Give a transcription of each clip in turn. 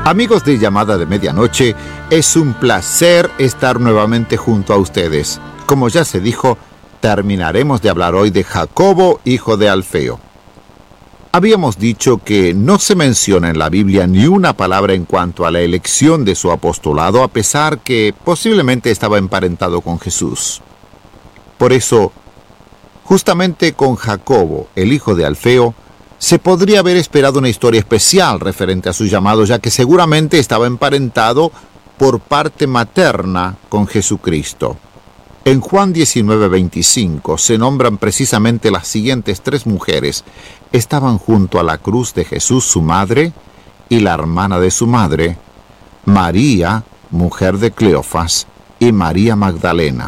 Amigos de Llamada de Medianoche, es un placer estar nuevamente junto a ustedes. Como ya se dijo, terminaremos de hablar hoy de Jacobo, hijo de Alfeo. Habíamos dicho que no se menciona en la Biblia ni una palabra en cuanto a la elección de su apostolado, a pesar que posiblemente estaba emparentado con Jesús. Por eso, justamente con Jacobo, el hijo de Alfeo, se podría haber esperado una historia especial referente a su llamado, ya que seguramente estaba emparentado por parte materna con Jesucristo. En Juan 19:25 se nombran precisamente las siguientes tres mujeres. Estaban junto a la cruz de Jesús su madre y la hermana de su madre, María, mujer de Cleofas, y María Magdalena.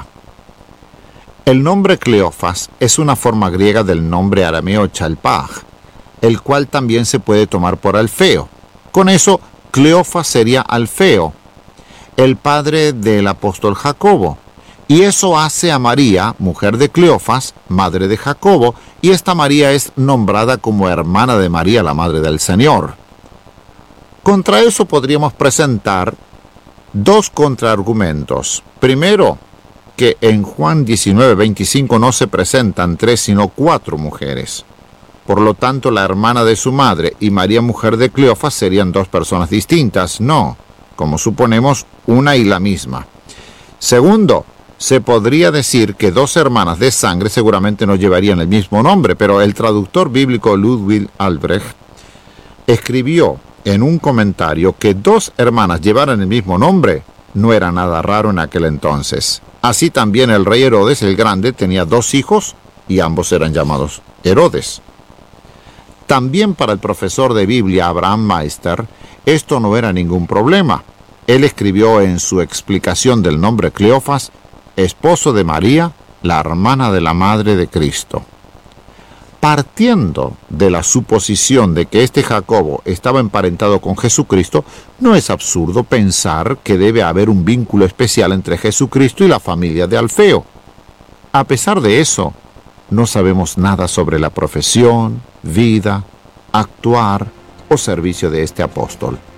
El nombre Cleofas es una forma griega del nombre arameo Chalpaj, el cual también se puede tomar por Alfeo. Con eso, Cleofas sería Alfeo, el padre del apóstol Jacobo. Y eso hace a María, mujer de Cleofas, madre de Jacobo, y esta María es nombrada como hermana de María, la madre del Señor. Contra eso podríamos presentar dos contraargumentos. Primero, que en Juan 19:25 no se presentan tres, sino cuatro mujeres. Por lo tanto, la hermana de su madre y María, mujer de Cleofas, serían dos personas distintas. No, como suponemos, una y la misma. Segundo, se podría decir que dos hermanas de sangre seguramente no llevarían el mismo nombre, pero el traductor bíblico Ludwig Albrecht escribió en un comentario que dos hermanas llevaran el mismo nombre no era nada raro en aquel entonces. Así también el rey Herodes el Grande tenía dos hijos y ambos eran llamados Herodes. También para el profesor de Biblia Abraham Meister, esto no era ningún problema. Él escribió en su explicación del nombre Cleofas, esposo de María, la hermana de la madre de Cristo. Partiendo de la suposición de que este Jacobo estaba emparentado con Jesucristo, no es absurdo pensar que debe haber un vínculo especial entre Jesucristo y la familia de Alfeo. A pesar de eso, no sabemos nada sobre la profesión, vida, actuar o servicio de este apóstol.